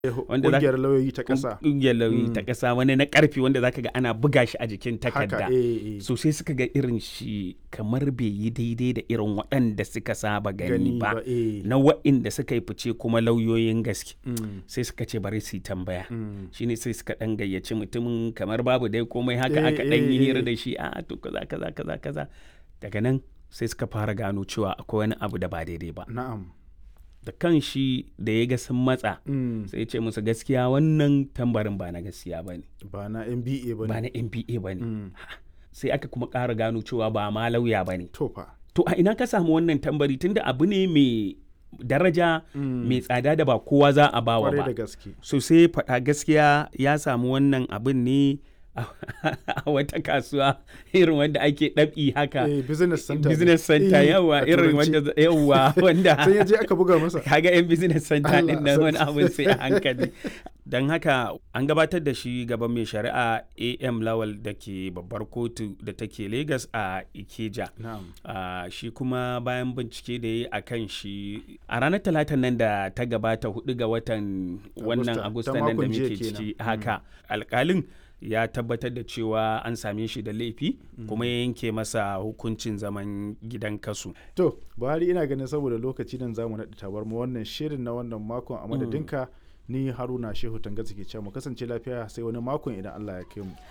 ƙungiyar lauyoyi ta ƙasa. Ƙungiyar lauyoyi ta ƙasa, wani na ƙarfi wanda zaka ga ana buga shi a jikin takarda. So sai suka ga irin shi kamar bai yi daidai da irin waɗanda suka saba gani ba. Na waɗanda suka yi fice kuma lauyoyin gaske. Sai suka ce bari su yi tambaya. Shine sai suka ɗan gayyaci mutumin kamar babu dai komai haka aka ɗan yi hira da shi to kaza. Daga nan sai suka fara gano cewa akwai wani abu da ba daidai ba. Na'am. Da kan shi da ya ga sun matsa sai ce musu gaskiya wannan tambarin ba na gaskiya ba ne. Ba na MBA ba ne. Sai aka kuma ƙara gano cewa ba ma lauya ba ne. To a ina ka samu wannan tambari tunda abu ne mai daraja mai tsada da ba kowa za a bawa ba. So sai faɗa gaskiya ya samu wannan abin ne a wata kasuwa irin wanda ake ɗabi haka business center yawa irin wanda sai ya je aka buga masa kaga yan business center din nan wani abin sai a hankali. Don haka an gabatar da shi gaban mai shari'a AM Lawal da ke babbar kotu da take Lagos a Ikeja. Shi kuma bayan bincike da ya yi a kan shi a ranar talatan nan da ta gabata 4 ga watan wannan Agusta nan da muke ciki haka alƙalin ya tabbatar da cewa an same shi da laifi kuma ya yanke masa hukuncin zaman gidan kasu. To Buhari, ina ganin saboda lokaci nan zamu naɗi tabar mu wannan shirin na wannan makon a madadinka ni Haruna Shehu Tangaza ke cewa mu kasance lafiya sai wani makon idan Allah ya kai mu.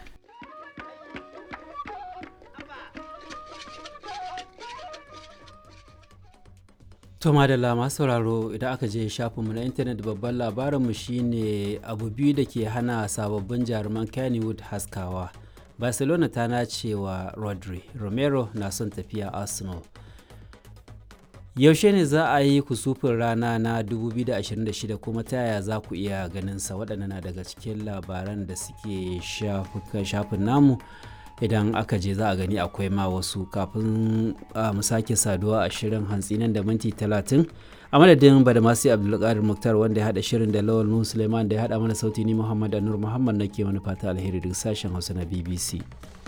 To madalla masu sauraro, idan aka je shafinmu na intanet babban labarinmu shine abu biyu da ke hana sababbin jaruman Kennywood haskawa. Barcelona ta nace wa Rodri, Romero na son tafiya Arsenal. Yaushe ne za a yi kusufin rana na 2026 kuma ta yaya za ku iya ganinsa? Waɗannan na daga cikin labaran da suke shafin namu. Idan aka je za a gani akwai ma wasu. Kafin mu sake saduwa a shirin hantsi nan da minti 30 a madadin Badamasi Abdulkadir Muktar wanda ya hada shirin da Lawal Nuhu Suleiman da ya hada mana sauti, ni Muhammad Anur Muhammad nake mana fata alheri daga sashen Hausa na BBC.